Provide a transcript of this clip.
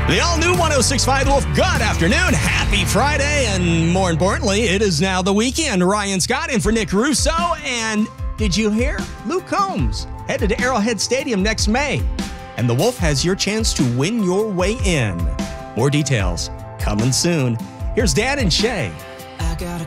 The all-new 106.5 The Wolf. Good afternoon. Happy Friday. And more importantly, it is now the weekend. Ryan Scott in for Nick Russo. And did you hear? Luke Combs headed to Arrowhead Stadium next May. And the Wolf has your chance to win your way in. More details coming soon. Here's Dan and Shay. I got a